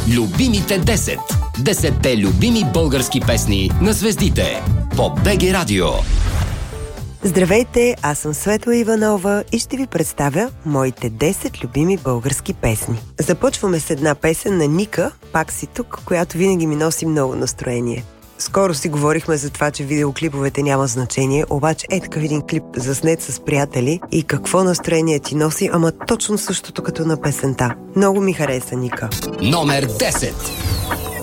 Любимите 10. 10-те любими български песни на звездите по БГ Радио. Здравейте, аз съм Светла Иванова и ще ви представя моите 10 любими български песни. Започваме с една песен на Ника, "Пак си тук", която винаги ми носи много настроение. Скоро си говорихме за това, че видеоклиповете няма значение, обаче такъв един клип заснет с приятели и какво настроение ти носи, ама точно същото като на песента. Много ми хареса, Ника. Номер 10.